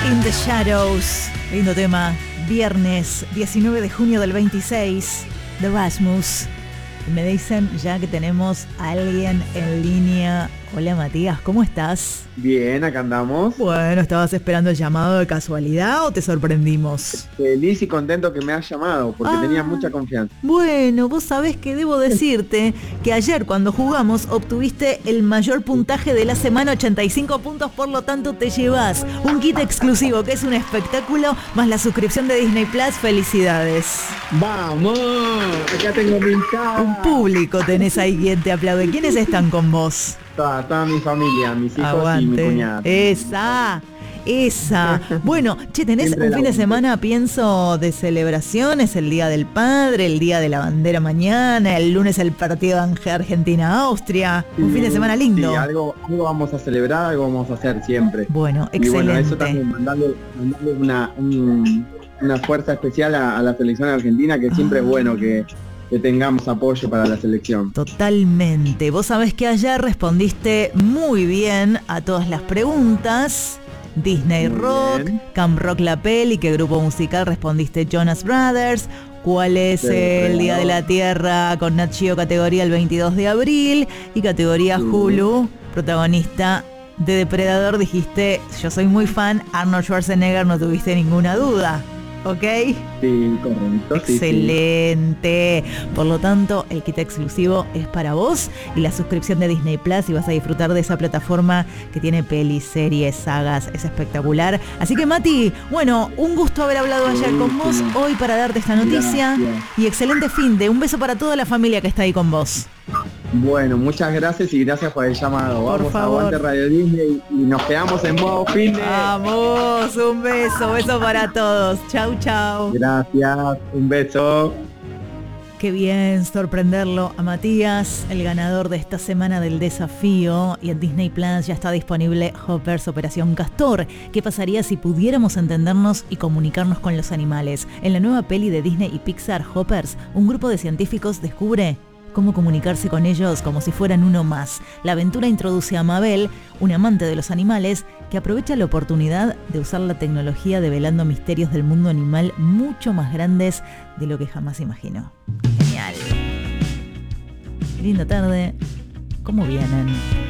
In the Shadows, lindo tema, viernes 19 de junio del 26, de Rasmus. Y me dicen ya que tenemos a alguien en línea. Hola Matías, ¿cómo estás? Bien, acá andamos. Bueno, ¿estabas esperando el llamado de casualidad o te sorprendimos? Feliz y contento que me has llamado, porque tenía mucha confianza. Bueno, vos sabés que debo decirte que ayer cuando jugamos obtuviste el mayor puntaje de la semana, 85 puntos, por lo tanto te llevas un kit exclusivo que es un espectáculo, más la suscripción de Disney Plus. ¡Felicidades! ¡Vamos! Acá tengo mi casa. Un público tenés ahí quien te aplaude. ¿Quiénes están con vos? Toda mi familia, mis hijos. Aguante. Y mi cuñada. Esa. Bueno, che, tenés Siempre un fin de la semana, pienso, de celebraciones, el Día del Padre, el Día de la Bandera mañana, el lunes el partido de Argentina-Austria. Sí, un fin de semana lindo. Sí, algo vamos a celebrar, algo vamos a hacer siempre. Bueno, Y excelente. bueno, eso también, mandarle una fuerza especial a la selección argentina, que siempre es bueno que tengamos apoyo para la selección. Totalmente. Vos sabés que ayer respondiste muy bien a todas las preguntas. Disney Muy Rock, bien. Camp Rock la peli, ¿qué grupo musical? Respondiste Jonas Brothers. ¿Cuál es el Día de la Tierra con Nat Geo categoría el 22 de abril? Y categoría Hulu, protagonista de Depredador, dijiste, yo soy muy fan, Arnold Schwarzenegger, no tuviste ninguna duda. ¿Ok? Sí, correcto. Sí, Excelente. Por lo tanto, el kit exclusivo es para vos y la suscripción de Disney Plus, y vas a disfrutar de esa plataforma que tiene pelis, series, sagas, es espectacular. Así que Mati, bueno, un gusto haber hablado ayer con vos, hoy para darte esta noticia. Gracias. Y excelente fin de un beso para toda la familia que está ahí con vos. Bueno, muchas gracias y gracias por el llamado. Por Vamos, favor. aguante Radio Disney y nos quedamos en modo fin de... Vamos, un beso para todos. Chau, chau. Gracias, un beso. Qué bien sorprenderlo a Matías, el ganador de esta semana del desafío. Y en Disney Plus ya está disponible Hoppers Operación Castor. ¿Qué pasaría si pudiéramos entendernos y comunicarnos con los animales? En la nueva peli de Disney y Pixar, Hoppers, un grupo de científicos descubre cómo comunicarse con ellos como si fueran uno más. La aventura introduce a Mabel, un amante de los animales, que aprovecha la oportunidad de usar la tecnología develando misterios del mundo animal mucho más grandes de lo que jamás imaginó. Genial. Linda tarde. ¿Cómo vienen?